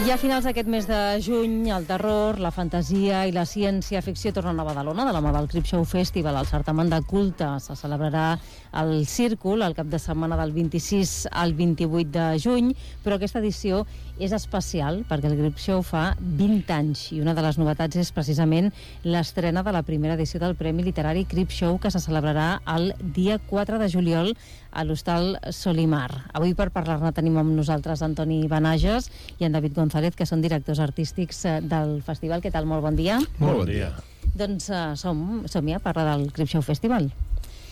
I a finals d'aquest mes de juny, el terror, la fantasia i la ciència-ficció tornen a Badalona, de la mà del Creepshow Festival. El certamen de culte se celebrarà al Círcul el cap de setmana del 26 al 28 de juny, però aquesta edició és especial perquè el Creepshow fa 20 anys i una de les novetats és precisament l'estrena de la primera edició del Premi Literari Creepshow, que se celebrarà el dia 4 de juliol a l'Hostal Solimar. Avui per parlar-ne tenim amb nosaltres Antoni Benages i en David González, que són directors artístics del festival. Què tal? Molt bon dia. Molt bon dia. Doncs som-hi a parlar del Creepshow Festival.